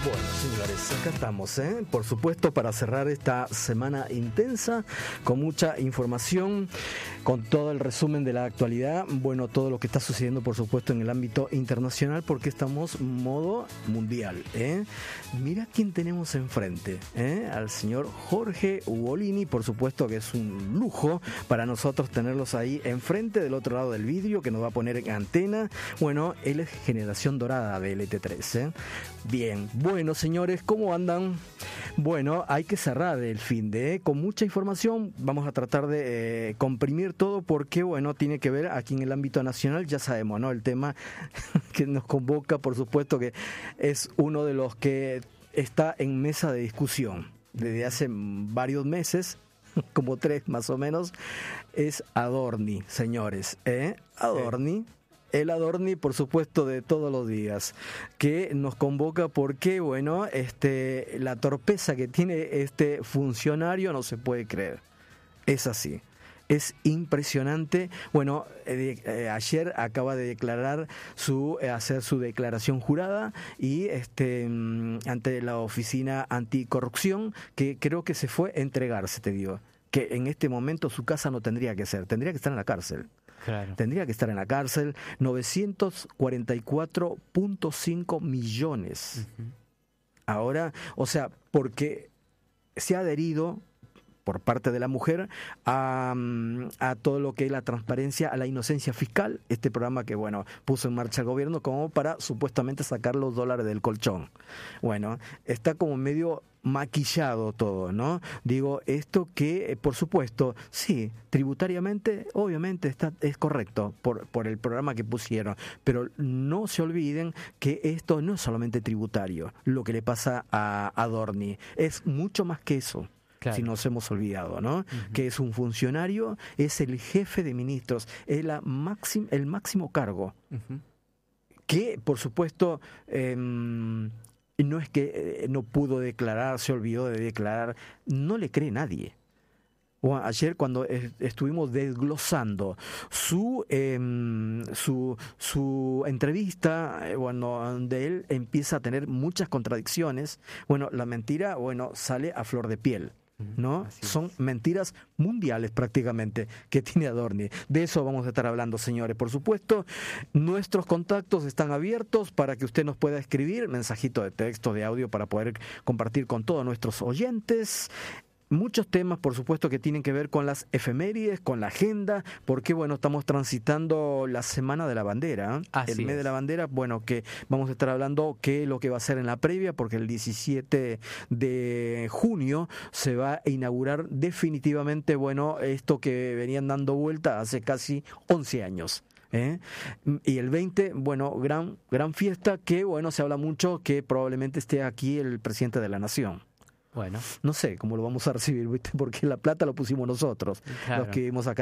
Bueno, señores, acá estamos, por supuesto, para cerrar esta semana intensa, con mucha información, con todo el resumen de la actualidad, bueno, todo lo que está sucediendo, por supuesto, en el ámbito internacional, porque estamos modo mundial, Mira quién tenemos enfrente, al señor Jorge Ugolini, por supuesto que es un lujo para nosotros tenerlos ahí enfrente, del otro lado del vidrio, que nos va a poner en antena. Bueno, él es generación dorada de LT3, Bien, bueno, señores, ¿cómo andan? Bueno, hay que cerrar el fin de con mucha información. Vamos a tratar de comprimir todo porque, bueno, tiene que ver aquí en el ámbito nacional, ya sabemos, ¿no? El tema que nos convoca, por supuesto, que es uno de los que está en mesa de discusión desde hace varios meses, como 3 más o menos, es Adorni, señores, Adorni. El Adorni, por supuesto, de todos los días, que nos convoca porque, bueno, la torpeza que tiene este funcionario no se puede creer. Es así. Es impresionante. Bueno, ayer acaba de declarar hacer su declaración jurada y ante la oficina anticorrupción, que creo que se fue a entregarse, te digo, que en este momento su casa no tendría que ser, tendría que estar en la cárcel. Claro. Tendría que estar en la cárcel. 944.5 millones. Uh-huh. Ahora, o sea, porque se ha adherido por parte de la mujer a todo lo que es la transparencia, a la inocencia fiscal, este programa que, bueno, puso en marcha el gobierno como para supuestamente sacar los dólares del colchón. Bueno, está como medio maquillado todo, ¿no? Digo, esto que, por supuesto, sí, tributariamente, obviamente es correcto por el programa que pusieron, pero no se olviden que esto no es solamente tributario, lo que le pasa a Adorni, es mucho más que eso. Claro. Si nos hemos olvidado, ¿no? Uh-huh. Que es un funcionario, es el jefe de ministros, es el máximo cargo. Uh-huh. Que, por supuesto, no es que no pudo declarar, se olvidó de declarar, no le cree nadie. Bueno, ayer cuando estuvimos desglosando su entrevista, bueno, donde él empieza a tener muchas contradicciones, bueno, la mentira, bueno, sale a flor de piel, ¿no? Son mentiras mundiales prácticamente que tiene Adorni. De eso vamos a estar hablando, señores. Por supuesto, nuestros contactos están abiertos para que usted nos pueda escribir mensajito de texto, de audio, para poder compartir con todos nuestros oyentes. Muchos temas, por supuesto, que tienen que ver con las efemérides, con la agenda, porque, bueno, estamos transitando la Semana de la Bandera, el mes de la Bandera, bueno, que vamos a estar hablando qué es lo que va a ser en la previa, porque el 17 de junio se va a inaugurar definitivamente, bueno, esto que venían dando vuelta hace casi 11 años. Y el 20, bueno, gran fiesta que, bueno, se habla mucho que probablemente esté aquí el presidente de la Nación. Bueno, no sé cómo lo vamos a recibir, ¿viste? Porque la plata lo pusimos nosotros, claro, los que vivimos acá